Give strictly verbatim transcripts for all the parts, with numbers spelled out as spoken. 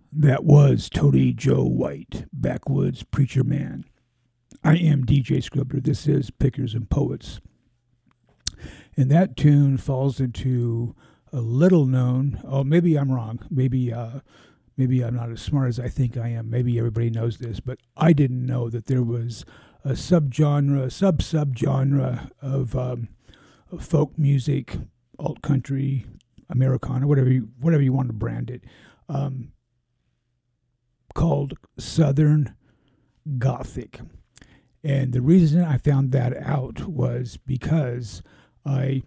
That was Tony Joe White, Backwoods Preacher Man. I am D J Scribbler. This is Pickers and Poets. And that tune falls into a little known, oh, maybe I'm wrong. Maybe uh, maybe I'm not as smart as I think I am. Maybe everybody knows this, but I didn't know that there was a subgenre, sub-subgenre of, um, of folk music, alt country, Americana, whatever you, whatever you want to brand it, um, called Southern Gothic. And the reason I found that out was because I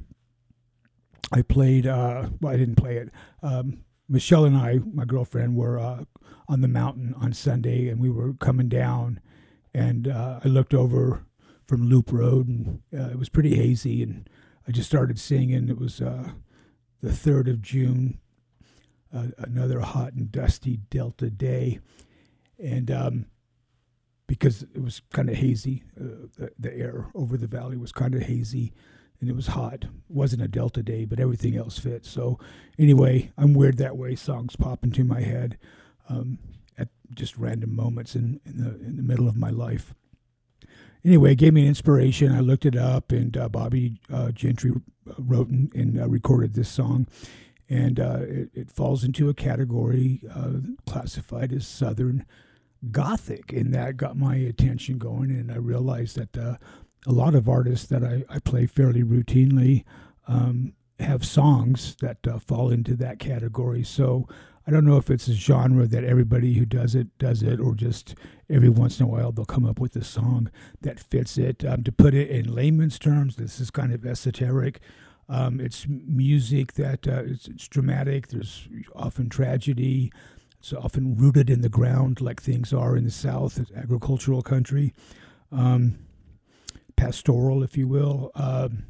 I played, uh, well, I didn't play it. Um, Michelle and I, my girlfriend, were uh, on the mountain on Sunday, and we were coming down, and uh, I looked over from Loop Road, and uh, it was pretty hazy, and I just started singing. It was uh, the third of June, uh, another hot and dusty Delta day, and um, because it was kind of hazy, uh, the, the air over the valley was kind of hazy, and it was hot. It wasn't a Delta day, but everything else fit. So anyway, I'm weird that way. Songs pop into my head um, at just random moments in, in the in the middle of my life. Anyway, it gave me an inspiration. I looked it up, and uh, Bobby uh, Gentry wrote and, and uh, recorded this song. And uh, it, it falls into a category uh, classified as Southern Gothic, and that got my attention going. And I realized that uh, a lot of artists that I, I play fairly routinely um, have songs that uh, fall into that category. So I don't know if it's a genre that everybody who does it does it, or just every once in a while they'll come up with a song that fits it. Um, to put it in layman's terms, this is kind of esoteric. Um, it's music that uh, it's, it's dramatic. There's often tragedy. It's often rooted in the ground, like things are in the South, it's agricultural country, um, pastoral, if you will, um,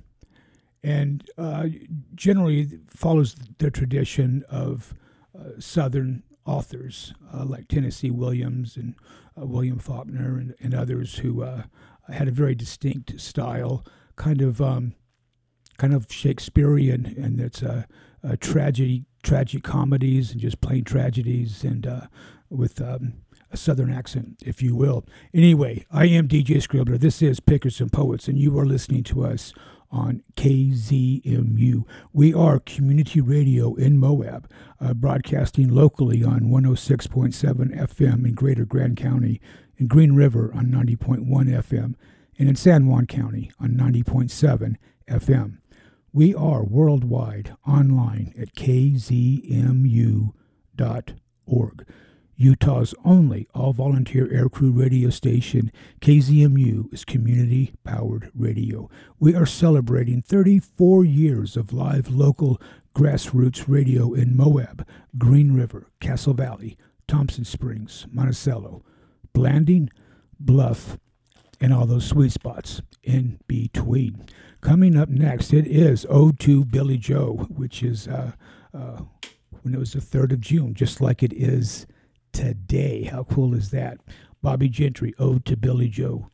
and uh, generally follows the tradition of uh, Southern authors uh, like Tennessee Williams and uh, William Faulkner and, and others who uh, had a very distinct style, kind of um, kind of Shakespearean, and it's a, a tragedy. tragic comedies and just plain tragedies, and uh, with um, a Southern accent, if you will. Anyway, I am D J Scribbler. This is Pickers and Poets, and you are listening to us on K Z M U. We are community radio in Moab, uh, broadcasting locally on one oh six point seven F M in Greater Grand County, in Green River on ninety point one F M, and in San Juan County on ninety point seven F M. We are worldwide online at k z m u dot org. Utah's only all-volunteer aircrew radio station, K Z M U, is community-powered radio. We are celebrating thirty-four years of live local grassroots radio in Moab, Green River, Castle Valley, Thompson Springs, Monticello, Blanding, Bluff, and all those sweet spots in between. Coming up next, it is Ode to Billy Joe, which is uh, uh, when it was the third of June, just like it is today. How cool is that? Bobby Gentry, Ode to Billy Joe.